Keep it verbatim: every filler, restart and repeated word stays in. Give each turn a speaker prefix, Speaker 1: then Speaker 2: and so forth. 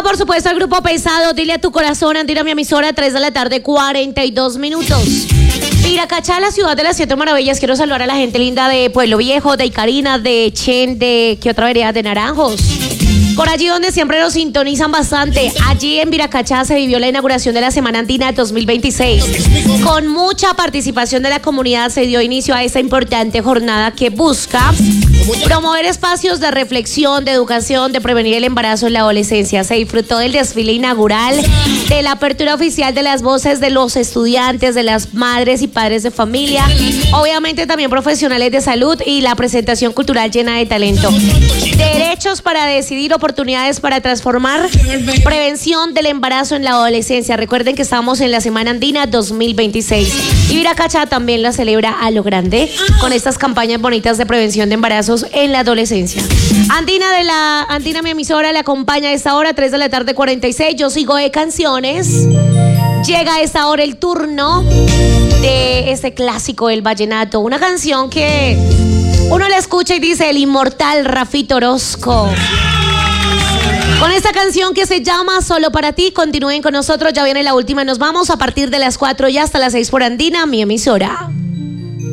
Speaker 1: por supuesto, al grupo Pesado. Dile a tu corazón, Andina, mi emisora, tres de la tarde, cuarenta y dos minutos. Viracachá, la ciudad de las siete maravillas. Quiero saludar a la gente linda de Pueblo Viejo, de Icarina, de Chen, de ¿qué otra vereda? De Naranjos. Por allí donde siempre nos sintonizan bastante. Allí en Viracachá se vivió la inauguración de la Semana Andina dos mil veintiséis. Con mucha participación de la comunidad se dio inicio a esta importante jornada que busca promover espacios de reflexión, de educación, de prevenir el embarazo en la adolescencia. Se disfrutó del desfile inaugural, de la apertura oficial de las voces de los estudiantes, de las madres y padres de familia, obviamente también profesionales de salud y la presentación cultural llena de talento. Derechos para decidir, oportunidades para transformar, prevención del embarazo en la adolescencia. Recuerden que estamos en la Semana Andina dos mil veintiséis y Viracachá también la celebra a lo grande con estas campañas bonitas de prevención de embarazos en la adolescencia. Andina de la Andina, mi emisora, le acompaña a esta hora, tres de la tarde, cuarenta y seis. Yo sigo de canciones. Llega a esta hora el turno de este clásico del vallenato, una canción que uno la escucha y dice: el inmortal Rafito Orozco. Con esta canción que se llama Solo para ti, continúen con nosotros, ya viene la última, nos vamos a partir de las cuatro y hasta las seis por Andina, mi emisora.